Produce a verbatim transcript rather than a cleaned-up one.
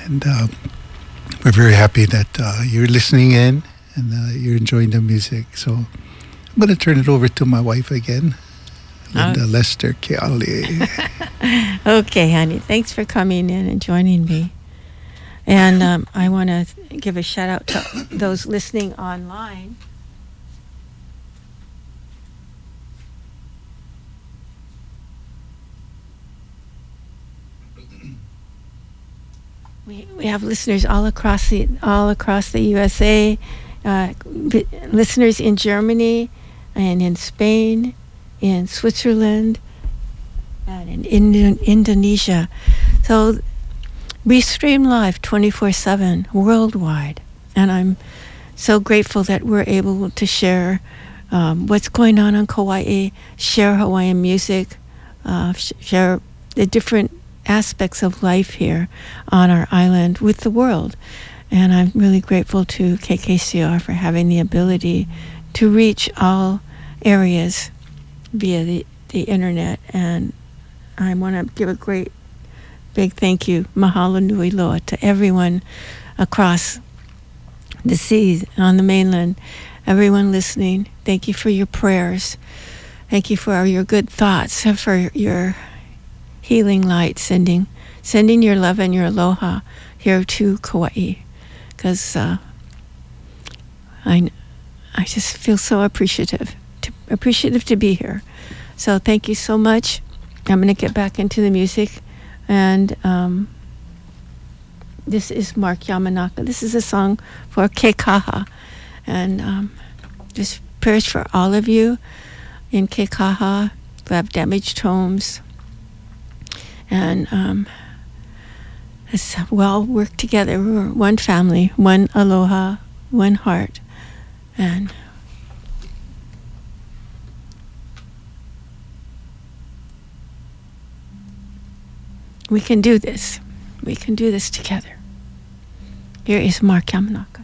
And uh, we're very happy that uh, you're listening in and uh, you're enjoying the music. So I'm going to turn it over to my wife again, Linda Oh. Lester Keali. Okay, honey. Thanks for coming in and joining me. And um, I want to give a shout out to those listening online. We, we have listeners all across the all across the U S A, uh, b- listeners in Germany, and in Spain, in Switzerland, and in Indo- Indonesia. So we stream live twenty-four seven worldwide, and I'm so grateful that we're able to share um, what's going on in Kauai, share Hawaiian music, uh, sh- share the different aspects of life here on our island with the world. And I'm really grateful to K K C R for having the ability to reach all areas via the, the internet. And I want to give a great big thank you, mahalo nui loa, to everyone across the seas on the mainland, everyone listening. Thank you for your prayers. Thank you for your good thoughts, for your healing light, sending sending your love and your aloha here to Kauai, because uh, I I just feel so appreciative to, appreciative to be here. So thank you so much. I'm going to get back into the music, and um, this is Mark Yamanaka. This is a song for Kekaha, and um, just prayers for all of you in Kekaha who have damaged homes. And um, let's well work together. We're one family, one aloha, one heart. And we can do this. We can do this together. Here is Mark Yamanaka.